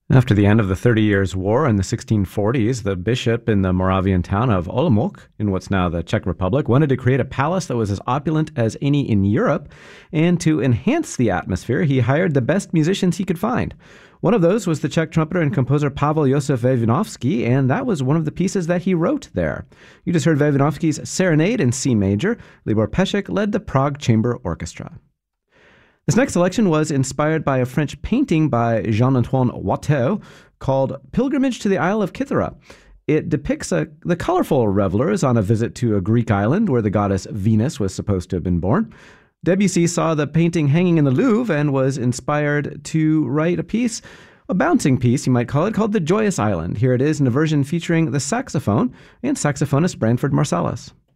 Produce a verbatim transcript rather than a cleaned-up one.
After the end of the Thirty Years' War in the sixteen forties, the bishop in the Moravian town of Olomouc, in what's now the Czech Republic, wanted to create a palace that was as opulent as any in Europe, and to enhance the atmosphere, he hired the best musicians he could find. One of those was the Czech trumpeter and composer Pavel Josef Vavinovsky, and that was one of the pieces that he wrote there. You just heard Vavinovsky's Serenade in C major. Libor Pešek led the Prague Chamber Orchestra. This next selection was inspired by a French painting by Jean-Antoine Watteau called Pilgrimage to the Isle of Kythera. It depicts a, the colorful revelers on a visit to a Greek island where the goddess Venus was supposed to have been born. Debussy saw the painting hanging in the Louvre and was inspired to write a piece, a bouncing piece, you might call it, called The Joyous Island. Here it is in a version featuring the saxophone and saxophonist Branford Marsalis.